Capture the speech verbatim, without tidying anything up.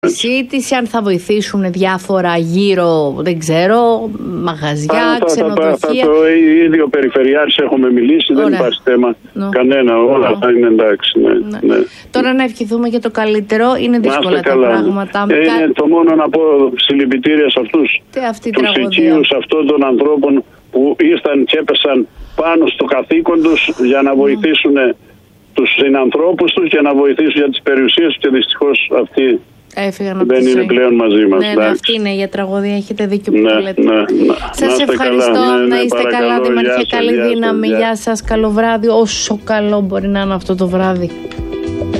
Συζήτηση, αν θα βοηθήσουν διάφορα γύρω, δεν ξέρω, μαγαζιά, θα, ξενοδοχεία. Θα, θα, θα, το ίδιο περιφερειάρχης έχουμε μιλήσει, Ωραία. δεν υπάρχει θέμα no. κανένα, όλα no. θα είναι εντάξει. Ναι, ναι. Ναι. Τώρα να ευχηθούμε για το καλύτερο, είναι δύσκολα τα καλά. πράγματα. Ε, είναι το μόνο να πω συλληπιτήρια σε αυτούς τους οικείους αυτών των ανθρώπων που ήρθαν και έπεσαν πάνω στο καθήκον τους για να βοηθήσουν mm. τους συνανθρώπους τους και να βοηθήσουν για τις περιουσίες και δυστυχώς αυτοί Έφυγαν δεν είναι πλέον μαζί μας. Ναι, ναι, αυτή είναι η τραγωδία, έχετε δίκιο που ναι, το λέτε. Ναι, ναι. Σας ευχαριστώ, καλά. Ναι, ναι, να είστε παρακαλώ, καλά, Δήμαρχε, καλή δύναμη, γεια σας, καλό βράδυ, όσο καλό μπορεί να είναι αυτό το βράδυ.